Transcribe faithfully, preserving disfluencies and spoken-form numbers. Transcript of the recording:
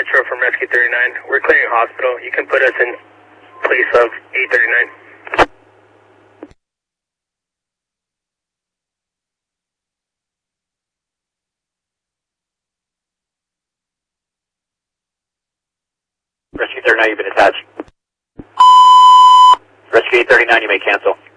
Metro from Rescue thirty-nine. We're clearing hospital. You can put us in place of eight thirty-nine. Rescue thirty-nine, you've been attached. Rescue eight thirty-nine, you may cancel.